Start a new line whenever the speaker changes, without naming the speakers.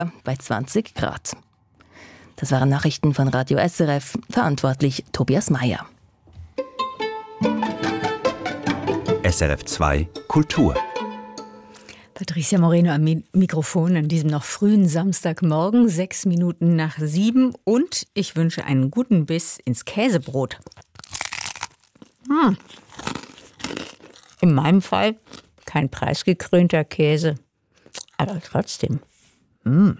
bei 20 Grad. Das waren Nachrichten von Radio SRF, verantwortlich Tobias Mayer.
SRF 2 Kultur.
Patricia Moreno am Mikrofon an diesem noch frühen Samstagmorgen, 6 Minuten nach 7. Und ich wünsche einen guten Biss ins Käsebrot. In meinem Fall kein preisgekrönter Käse, aber trotzdem.